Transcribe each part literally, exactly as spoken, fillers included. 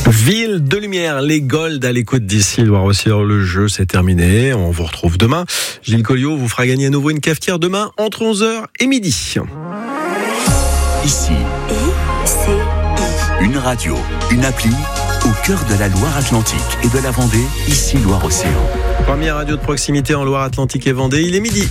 Ville de lumière, les Golds à l'écoute d'ici Loire-Roussillon. Le jeu, c'est terminé. On vous retrouve demain. Gilles Colliot vous fera gagner à nouveau une cafetière demain entre onze heures et midi. Ici, I C I. une radio, une appli au cœur de la Loire-Atlantique et de la Vendée, ici Loire-Océan. Première radio de proximité en Loire-Atlantique et Vendée, il est midi.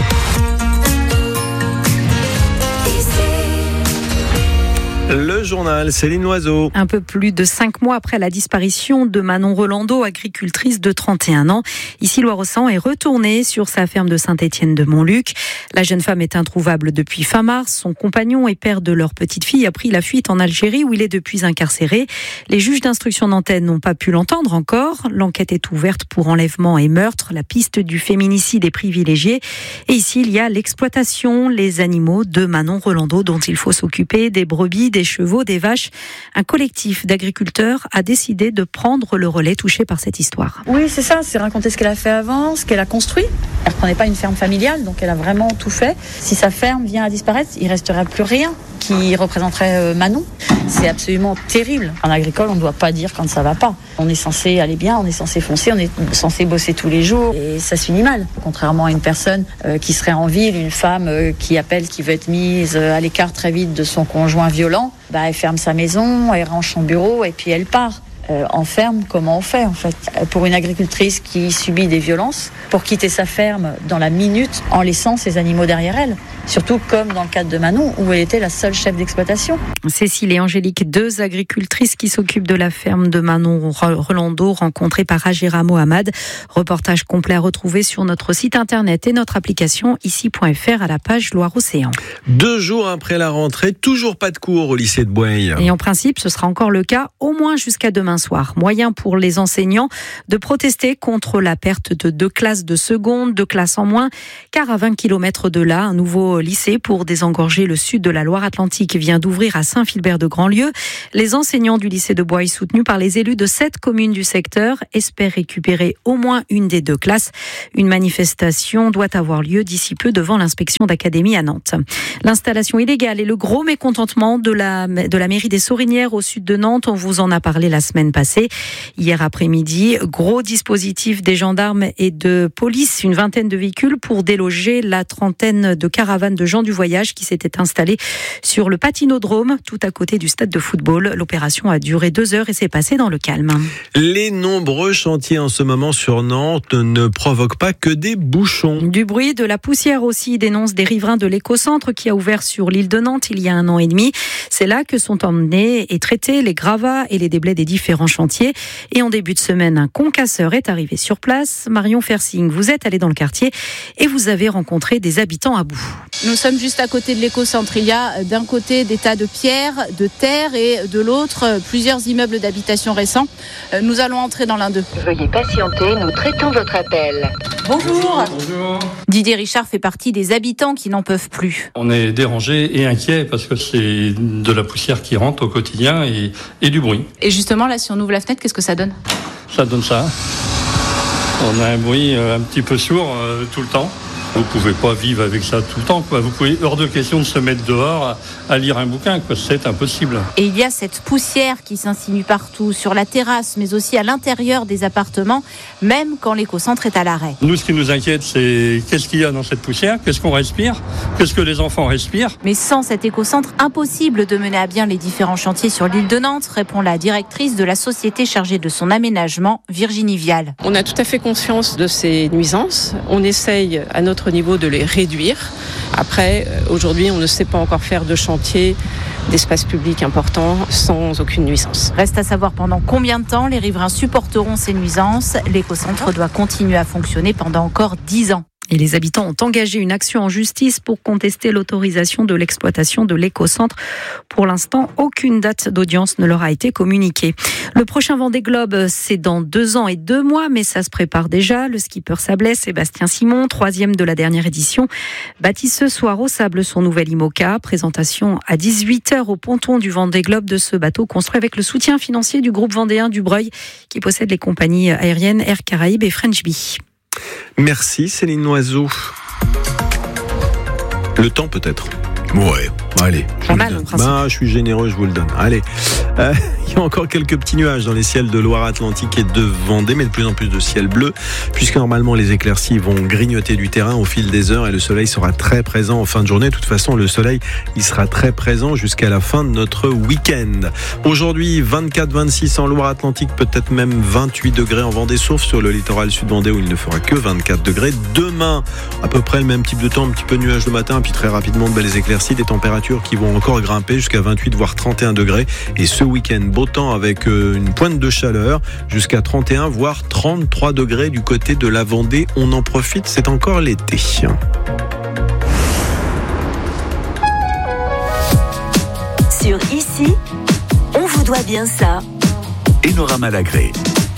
Le journal, Céline Loiseau. Un peu plus de cinq mois après la disparition de Manon Rolando, agricultrice de trente et un ans, ici Loire-Océan est retournée sur sa ferme de Saint-Étienne-de-Montluc. La jeune femme est introuvable depuis fin mars. Son compagnon et père de leur petite fille a pris la fuite en Algérie où il est depuis incarcéré. Les juges d'instruction nantais n'ont pas pu l'entendre encore. L'enquête est ouverte pour enlèvement et meurtre. La piste du féminicide est privilégiée. Et ici, il y a l'exploitation, les animaux de Manon Rolando dont il faut s'occuper, des brebis, des chevaux, des vaches. Un collectif d'agriculteurs a décidé de prendre le relais touché par cette histoire. Oui, c'est ça, c'est raconter ce qu'elle a fait avant, ce qu'elle a construit. Elle ne reprenait pas une ferme familiale, donc elle a vraiment tout fait. Si sa ferme vient à disparaître, il ne restera plus rien qui représenterait Manon. C'est absolument terrible. En agricole, on ne doit pas dire quand ça ne va pas. On est censé aller bien, on est censé foncer, on est censé bosser tous les jours et ça se finit mal. Contrairement à une personne euh, qui serait en ville, une femme euh, qui appelle, qui veut être mise à l'écart très vite de son conjoint violent, bah, elle ferme sa maison, elle range son bureau et puis elle part. Euh, en ferme, comment on fait en fait ? Pour une agricultrice qui subit des violences, pour quitter sa ferme dans la minute en laissant ses animaux derrière elle. Surtout comme dans le cadre de Manon, où elle était la seule chef d'exploitation. Cécile et Angélique, deux agricultrices qui s'occupent de la ferme de Manon Rolando, rencontrées par Agera Mohamed. Reportage complet à retrouver sur notre site internet et notre application ici point f r à la page Loire-Océan. Deux jours après la rentrée, toujours pas de cours au lycée de Boueil. Et en principe, ce sera encore le cas au moins jusqu'à demain soir. Moyen pour les enseignants de protester contre la perte de deux classes de seconde, deux classes en moins, car à vingt kilomètres de là, un nouveau lycée pour désengorger le sud de la Loire-Atlantique vient d'ouvrir à Saint-Philbert-de-Grandlieu. Les enseignants du lycée de Boueil, soutenus par les élus de sept communes du secteur, espèrent récupérer au moins une des deux classes. Une manifestation doit avoir lieu d'ici peu devant l'inspection d'académie à Nantes. L'installation illégale est le gros mécontentement de la, de la mairie des Sorinières au sud de Nantes. On vous en a parlé la semaine passée. Hier après-midi, gros dispositif des gendarmes et de police, une vingtaine de véhicules pour déloger la trentaine de caravanes de gens du voyage qui s'étaient installés sur le patinodrome tout à côté du stade de football. L'opération a duré deux heures et s'est passée dans le calme. Les nombreux chantiers en ce moment sur Nantes ne provoquent pas que des bouchons. Du bruit, de la poussière aussi, dénoncent des riverains de l'écocentre qui a ouvert sur l'île de Nantes il y a un an et demi. C'est là que sont emmenés et traités les gravats et les déblais des différents chantiers. Et en début de semaine, un concasseur est arrivé sur place. Marion Fersing, vous êtes allée dans le quartier et vous avez rencontré des habitants à bout. Nous sommes juste à côté de l'écocentre. Il y a d'un côté des tas de pierres, de terre et de l'autre plusieurs immeubles d'habitation récents. Nous allons entrer dans l'un d'eux. Veuillez patienter, nous traitons votre appel. Bonjour. Bonjour. Didier Richard fait partie des habitants qui n'en peuvent plus. On est dérangé et inquiet parce que c'est de la poussière qui rentre au quotidien et, et du bruit. Et justement, là, si on ouvre la fenêtre, qu'est-ce que ça donne ? Ça donne ça. On a un bruit un petit peu sourd euh, tout le temps. Vous pouvez pas vivre avec ça tout le temps, quoi. Vous pouvez, hors de question de se mettre dehors à, à lire un bouquin, quoi. C'est impossible. Et il y a cette poussière qui s'insinue partout, sur la terrasse, mais aussi à l'intérieur des appartements, même quand l'écocentre est à l'arrêt. Nous, ce qui nous inquiète, c'est qu'est-ce qu'il y a dans cette poussière, qu'est-ce qu'on respire, qu'est-ce que les enfants respirent. Mais sans cet écocentre, impossible de mener à bien les différents chantiers sur l'île de Nantes, répond la directrice de la société chargée de son aménagement, Virginie Vial. On a tout à fait conscience de ces nuisances. On essaye à notre niveau de les réduire. Après, aujourd'hui, on ne sait pas encore faire de chantier d'espace public important sans aucune nuisance. Reste à savoir pendant combien de temps les riverains supporteront ces nuisances. L'écocentre doit continuer à fonctionner pendant encore dix ans. Et les habitants ont engagé une action en justice pour contester l'autorisation de l'exploitation de l'écocentre. Pour l'instant, aucune date d'audience ne leur a été communiquée. Le prochain Vendée Globe, c'est dans deux ans et deux mois, mais ça se prépare déjà. Le skipper sablais Sébastien Simon, troisième de la dernière édition, bâtit ce soir au sable son nouvel IMOCA. Présentation à dix-huit heures au ponton du Vendée Globe de ce bateau construit avec le soutien financier du groupe vendéen du Breuil qui possède les compagnies aériennes Air Caraïbes et French Bee. Merci Céline Loiseau. Le temps peut-être. Ouais, allez. Pas mal, en principe. Bah, je suis généreux, je vous le donne. Allez. Euh, Il y a encore quelques petits nuages dans les ciels de Loire-Atlantique et de Vendée, mais de plus en plus de ciel bleu, puisque normalement les éclaircies vont grignoter du terrain au fil des heures et le soleil sera très présent en fin de journée. De toute façon, le soleil, il sera très présent jusqu'à la fin de notre week-end. Aujourd'hui, vingt-quatre vingt-six en Loire-Atlantique, peut-être même vingt-huit degrés en Vendée, sauf sur le littoral sud-vendée où il ne fera que vingt-quatre degrés. Demain, à peu près le même type de temps, un petit peu de nuages le matin, puis très rapidement de belles éclaircies, des températures qui vont encore grimper jusqu'à vingt-huit voire trente et un degrés. Et ce week-end, beau temps avec une pointe de chaleur jusqu'à trente et un voire trente-trois degrés du côté de la Vendée. On en profite, c'est encore l'été. Sur Ici, on vous doit bien ça. Enora Malagré.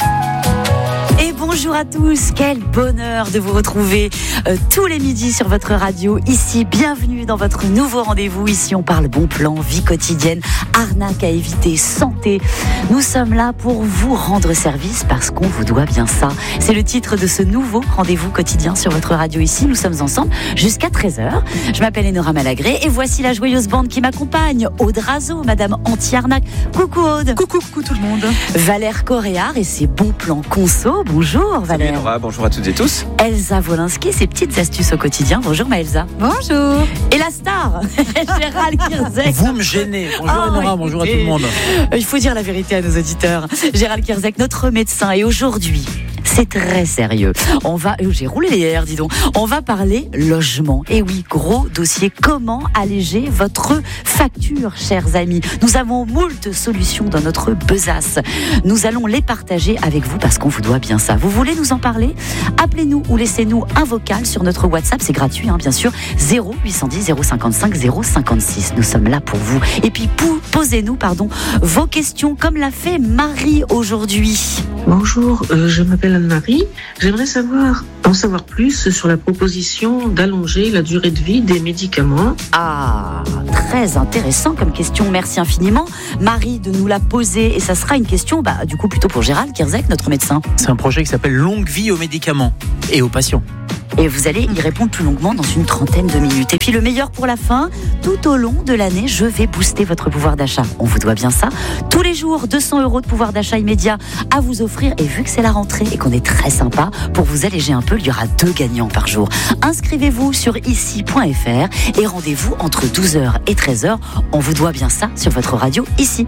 Et bonjour à tous, quel bonheur de vous retrouver euh, tous les midis sur votre radio. Ici, bienvenue dans votre nouveau rendez-vous. Ici, on parle bon plan, vie quotidienne, arnaque à éviter, santé. Nous sommes là pour vous rendre service parce qu'on vous doit bien ça. C'est le titre de ce nouveau rendez-vous quotidien sur votre radio. Ici, nous sommes ensemble jusqu'à treize heures. Je m'appelle Enora Malagré et voici la joyeuse bande qui m'accompagne. Aude Razo, Madame Anti-Arnaque. Coucou Aude. Coucou, coucou tout le monde. Valère Coréard et ses bons plans conso. Bonjour Valère. Salut Nora, bonjour à toutes et tous. Elsa Wolinski, ses petites astuces au quotidien. Bonjour ma Elsa. Bonjour. Et la star, Gérald Kierzek. Vous me gênez. Bonjour Oh, Nora, bonjour à tout le monde. Il faut dire la vérité à nos auditeurs. Gérald Kierzek, notre médecin. Et aujourd'hui, c'est très sérieux. On va, oh, j'ai roulé les airs, dis donc. On va parler logement. Et oui, gros dossier. Comment alléger votre facture, chers amis? Nous avons moult solutions dans notre besace. Nous allons les partager avec vous parce qu'on vous doit bien ça. Vous voulez nous en parler? Appelez-nous ou laissez-nous un vocal sur notre WhatsApp. C'est gratuit, hein, bien sûr. zéro huit cent dix zéro cinquante-cinq zéro cinquante-six. Nous sommes là pour vous. Et puis, posez-nous, pardon, vos questions comme l'a fait Marie aujourd'hui. Bonjour, euh, je m'appelle Anne-Marie. J'aimerais savoir, en savoir plus sur la proposition d'allonger la durée de vie des médicaments. Ah, très intéressant comme question. Merci infiniment, Marie, de nous la poser. Et ça sera une question, bah, du coup, plutôt pour Gérald Kierzek, notre médecin. C'est un projet qui s'appelle Longue vie aux médicaments et aux patients. Et vous allez y répondre plus longuement dans une trentaine de minutes. Et puis le meilleur pour la fin, tout au long de l'année, je vais booster votre pouvoir d'achat. On vous doit bien ça. Tous les jours, deux cents euros de pouvoir d'achat immédiat à vous offrir. Et vu que c'est la rentrée et qu'on est très sympa, pour vous alléger un peu, il y aura deux gagnants par jour. Inscrivez-vous sur ici point f r et rendez-vous entre douze heures et treize heures. On vous doit bien ça sur votre radio ici.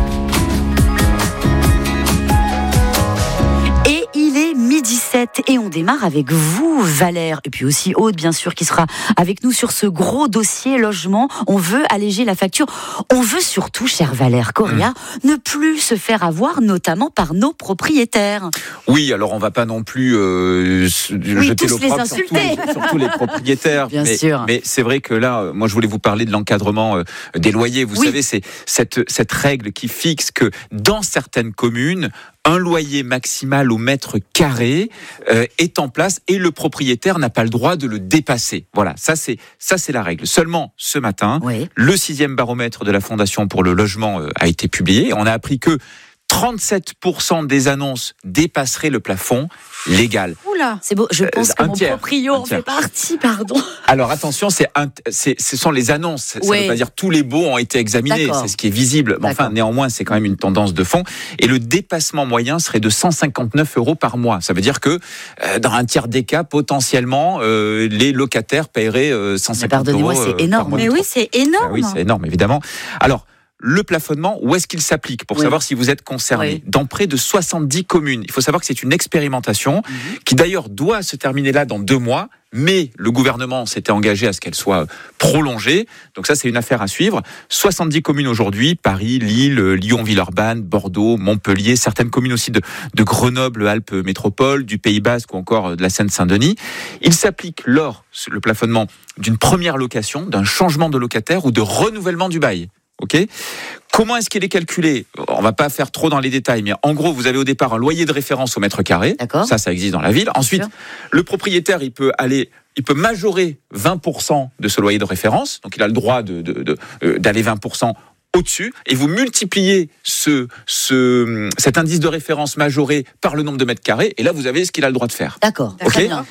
midi sept et on démarre avec vous Valère et puis aussi Aude bien sûr qui sera avec nous sur ce gros dossier logement. On veut alléger la facture, on veut surtout, cher Valère Coréard, mmh. ne plus se faire avoir notamment par nos propriétaires. Oui, alors on va pas non plus euh, oui, jeter l'opprobre sur tous les, sur tous les propriétaires. Bien mais, sûr. mais c'est vrai que là, moi je voulais vous parler de l'encadrement euh, des loyers. Vous oui. savez, c'est cette, cette règle qui fixe que dans certaines communes, un loyer maximal au mètre carré euh, est en place et le propriétaire n'a pas le droit de le dépasser. Voilà, ça c'est ça c'est la règle. Seulement ce matin, oui. le sixième baromètre de la Fondation pour le logement euh, a été publié. On a appris que trente-sept pour cent des annonces dépasseraient le plafond légal. Oula, c'est beau. Je pense euh, que mon tiers, proprio en fait partie, pardon. Alors attention, c'est, un, c'est ce sont les annonces. Ça ne veut pas dire tous les baux ont été examinés. D'accord. C'est ce qui est visible. Mais enfin, néanmoins, c'est quand même une tendance de fond. Et le dépassement moyen serait de cent cinquante-neuf euros par mois. Ça veut dire que euh, dans un tiers des cas, potentiellement, euh, les locataires paieraient euh, cent cinquante euros. Pardonnez-moi, c'est énorme. Mais oui, c'est énorme. Ah oui, c'est énorme, évidemment. Alors. Le plafonnement, où est-ce qu'il s'applique pour oui. savoir si vous êtes concerné oui. Dans près de soixante-dix communes. Il faut savoir que c'est une expérimentation mmh. qui d'ailleurs doit se terminer là dans deux mois, mais le gouvernement s'était engagé à ce qu'elle soit prolongée. Donc ça, c'est une affaire à suivre. soixante-dix communes aujourd'hui, Paris, Lille, Lyon, Villeurbanne, Bordeaux, Montpellier, certaines communes aussi de, de Grenoble, Alpes Métropole, du Pays Basque ou encore de la Seine-Saint-Denis. Il s'applique lors, le plafonnement, d'une première location, d'un changement de locataire ou de renouvellement du bail. Ok. Comment est-ce qu'il est calculé ? On va pas faire trop dans les détails, mais en gros, vous avez au départ un loyer de référence au mètre carré. D'accord. Ça, ça existe dans la ville. Ensuite, le propriétaire, il peut aller, il peut majorer vingt pour cent de ce loyer de référence. Donc, il a le droit de, de, de, de d'aller vingt pour cent au-dessus, et vous multipliez ce, ce, cet indice de référence majoré par le nombre de mètres carrés, et là, vous avez ce qu'il a le droit de faire. D'accord. Ok.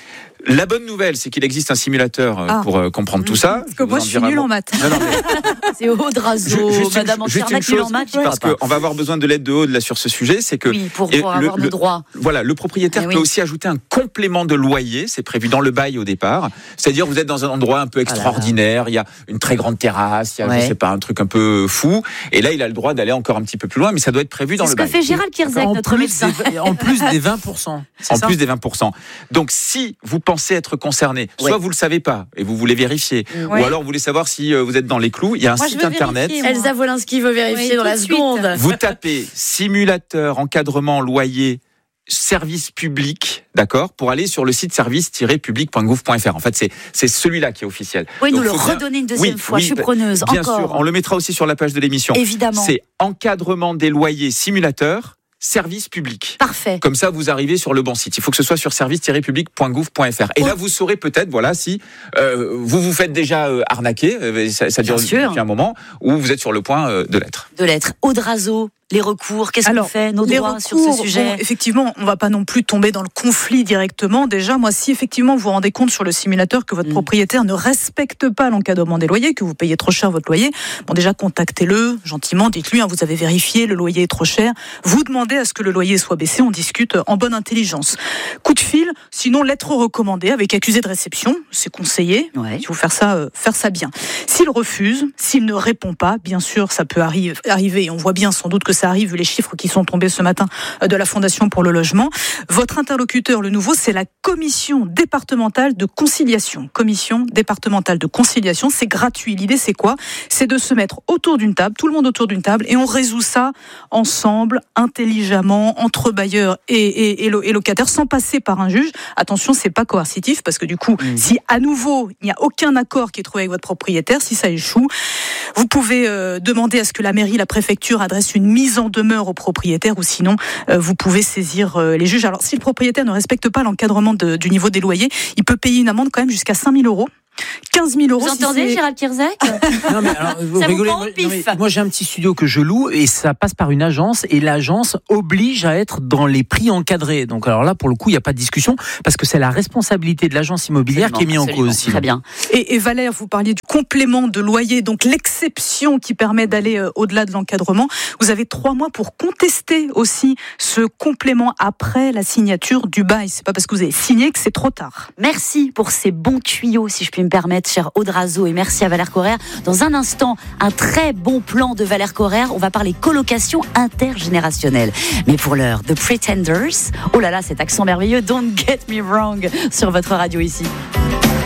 La bonne nouvelle, c'est qu'il existe un simulateur euh, Ah. pour euh, comprendre tout ça. Parce que moi, je suis nulle en maths. Non, non, mais C'est Audrazo, Ju- juste une- Madame juste une Antirnac, nul en chose, maths, je parce crois pas. qu'on va avoir besoin de l'aide de Aude là sur ce sujet, c'est que Oui, pour, et pour le- avoir le- nos droits. Voilà, le propriétaire Eh peut oui. aussi ajouter un complément de loyer, c'est prévu dans le bail au départ. C'est-à-dire vous êtes dans un endroit un peu extraordinaire, il y a une très grande terrasse, il y a Ouais. je sais pas un truc un peu fou, et là il a le droit d'aller encore un petit peu plus loin, mais ça doit être prévu dans C'est le ce que bail. fait Gérald Kirzek, En notre plus, médecin. des, en plus des vingt pour cent. C'est En ça plus des vingt pour cent. Donc, si vous pensez être concerné, soit Ouais. vous le savez pas et vous voulez vérifier, Ouais. ou alors vous voulez savoir si euh, vous êtes dans les clous, il y a un Moi, je site veux internet. vérifier, moi. Elsa Wolinski veut vérifier Oui, dans tout la de suite. seconde. Vous tapez simulateur encadrement loyer service public, d'accord, pour aller sur le site service-public point gouv point fr. En fait, c'est c'est celui-là qui est officiel. Oui, nous Donc, le faut bien- redonner une deuxième Oui, fois. oui, je suis bah, preneuse. Bien Encore. sûr, on le mettra aussi sur la page de l'émission. Évidemment. C'est encadrement des loyers simulateur service public. Parfait. Comme ça, vous arrivez sur le bon site. Il faut que ce soit sur service-public point gouv point fr. Et là, vous saurez peut-être, voilà, si euh, vous vous faites déjà euh, arnaquer, euh, ça, ça dure Bien sûr. depuis un moment, ou vous êtes sur le point euh, de l'être. De l'être. Audrazo, les recours, qu'est-ce qu'on Alors, fait, nos les droits recours, sur ce sujet? bon, effectivement, on va pas non plus tomber dans le conflit directement. Déjà, moi, si effectivement vous vous rendez compte sur le simulateur que votre Mm. propriétaire ne respecte pas l'encadrement des loyers, que vous payez trop cher votre loyer, bon, déjà, contactez-le gentiment, dites-lui, hein, vous avez vérifié, le loyer est trop cher. Vous demandez à ce que le loyer soit baissé, on discute en bonne intelligence. Coup de fil, sinon lettre recommandée avec accusé de réception, c'est conseillé. Ouais. Il faut faire ça, euh, faire ça bien. S'il refuse, s'il ne répond pas, bien sûr, ça peut arri- arriver, et on voit bien sans doute que ça arrive, vu les chiffres qui sont tombés ce matin euh, de la Fondation pour le logement. Votre interlocuteur, le nouveau, c'est la commission départementale de conciliation. Commission départementale de conciliation, c'est gratuit. L'idée, c'est quoi? C'est de se mettre autour d'une table, tout le monde autour d'une table, et on résout ça ensemble, intelligemment, entre bailleurs et, et, et, lo- et locataires, sans passer par un juge. Attention, c'est pas coercitif, parce que du coup, Mmh. si à nouveau, il n'y a aucun accord qui est trouvé avec votre propriétaire, si ça échoue, vous pouvez euh, demander à ce que la mairie, la préfecture adresse une mise en demeure au propriétaire, ou sinon, euh, vous pouvez saisir euh, les juges. Alors, si le propriétaire ne respecte pas l'encadrement de- du niveau des loyers, il peut payer une amende quand même jusqu'à cinq mille euros. quinze mille euros. Vous si entendez, c'est- Gérald Kirzek? Non, mais alors, vous Ça vous rigolez. prend Moi, au pif. non, mais moi, j'ai un petit studio que je loue et ça passe par une agence et l'agence oblige à être dans les prix encadrés. Donc, alors là, pour le coup, il n'y a pas de discussion parce que c'est la responsabilité de l'agence immobilière qui est mise en Absolument, cause. sinon. Très bien. Et, et Valère, vous parliez du complément de loyer, donc l'exception qui permet d'aller euh, au-delà de l'encadrement. Vous avez trois mois pour contester aussi ce complément après la signature du bail. C'est pas parce que vous avez signé que c'est trop tard. Merci pour ces bons tuyaux, si je puis me permettre, cher Audrazo, et merci à Valère Corrère. Dans un instant, un très bon plan de Valère Corrère. On va parler colocation intergénérationnelle. Mais pour l'heure, The Pretenders. Oh là là, cet accent merveilleux. Don't get me wrong sur votre radio ici.